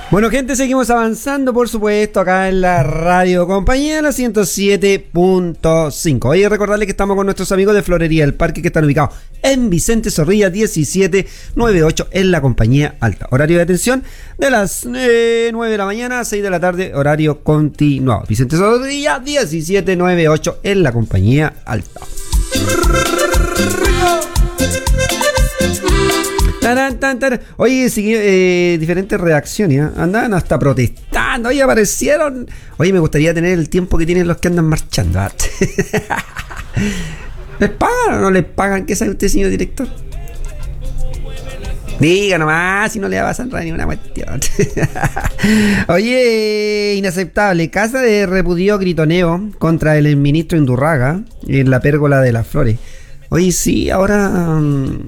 Bueno, gente, seguimos avanzando, por supuesto, acá en la Radio Compañía, la 107.5. Oye, recordarles que estamos con nuestros amigos de Florería del Parque, que están ubicados en Vicente Zorrilla 1798, en la Compañía Alta. Horario de atención de las 9 de la mañana a 6 de la tarde, horario continuado. Vicente Zorrilla 1798, en la Compañía Alta. Oye, diferentes reacciones, ¿eh? Andaban hasta protestando. Oye, aparecieron. Oye, me gustaría tener el tiempo que tienen los que andan marchando. ¿Les pagan o no les pagan? ¿Qué sabe usted, señor director? Diga nomás, si no le va a pasar ni una cuestión. Oye, inaceptable. Casa de repudio gritoneo contra el ministro Indurraga en la pérgola de las Flores. Oye, sí, ahora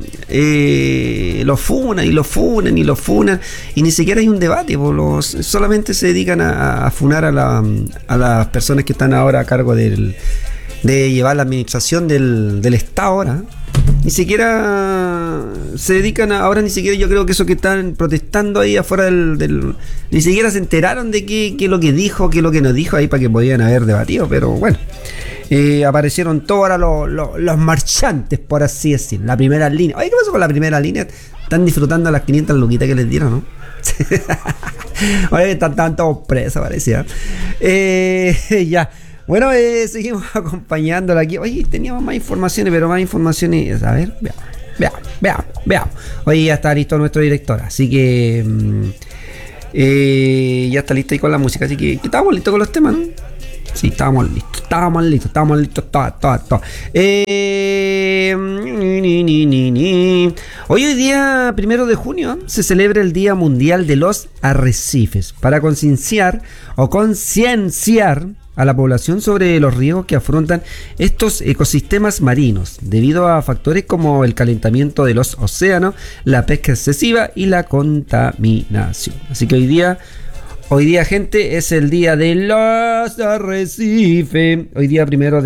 lo funan y lo funan y lo funan y ni siquiera hay un debate, solamente se dedican a funar a las personas que están ahora a cargo de llevar la administración del Estado ahora. Ni siquiera se dedican ahora, ni siquiera yo creo que eso que están protestando ahí afuera ni siquiera se enteraron de qué es lo que dijo, qué es lo que no dijo ahí para que podían haber debatido, pero bueno. Aparecieron todos ahora los marchantes, por así decir, la primera línea. Oye, ¿qué pasó con la primera línea? Están disfrutando las 500 luquitas que les dieron, ¿no? Oye, están todos presos, parecía. Ya. Bueno, seguimos acompañándola aquí. Oye, teníamos más informaciones, pero más informaciones. A ver, veamos. Oye, ya está listo nuestro director, así que ya está listo ahí con la música, así que estamos listos con los temas, ¿no? Sí, estábamos listos, todo. Hoy día 1 de junio se celebra el Día Mundial de los Arrecifes para concienciar a la población sobre los riesgos que afrontan estos ecosistemas marinos debido a factores como el calentamiento de los océanos, la pesca excesiva y la contaminación. Así que Hoy día, gente, es el día de los arrecifes. Hoy día 1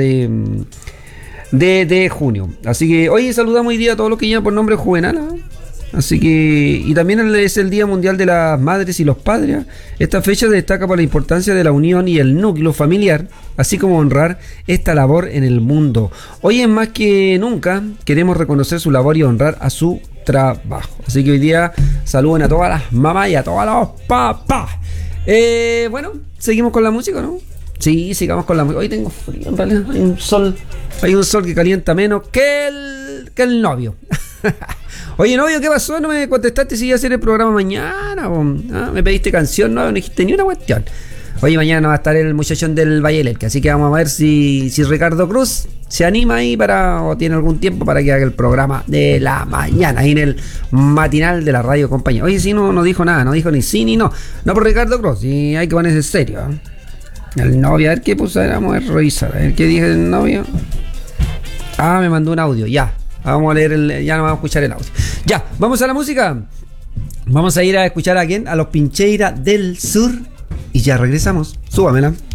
de junio. Así que hoy saludamos hoy día a todos los que llevan por nombre Juvenal, ¿eh? Así que, y también es el Día Mundial de las Madres y los Padres. Esta fecha destaca por la importancia de la unión y el núcleo familiar, así como honrar esta labor en el mundo. Hoy es más que nunca queremos reconocer su labor y honrar a su trabajo. Así que hoy día saluden a todas las mamás y a todos los papás. Bueno, seguimos con la música, ¿no? Sí, sigamos con la música. Hoy tengo frío, en realidad. Hay un sol que calienta menos que el novio. Oye, novio, ¿qué pasó? No me contestaste si iba a hacer el programa mañana. Me pediste canción, no dijiste ni una cuestión. Oye, mañana va a estar el muchachón del Valle del Elqui, así que vamos a ver si Ricardo Cruz se anima ahí o tiene algún tiempo para que haga el programa de la mañana, ahí en el matinal de la Radio Compañía. Oye, sí, no dijo nada, no dijo ni sí ni no. No por Ricardo Cruz, y hay que ponerse serio, ¿eh? El novio, a ver qué puso, vamos a revisar, a ver qué dije el novio. Me mandó un audio, ya. Vamos a leer ya no vamos a escuchar el audio. Ya, vamos a la música. Vamos a ir a escuchar a quién, a los Pincheira del Sur. Y ya regresamos. Súbamela.